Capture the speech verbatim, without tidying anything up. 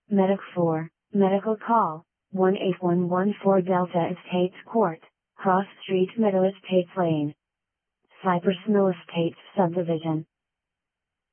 Medic four, medical call, one eight one one four Delta Estates Court, Cross Street Middle Estates Lane. Cypress Mill Estates Subdivision.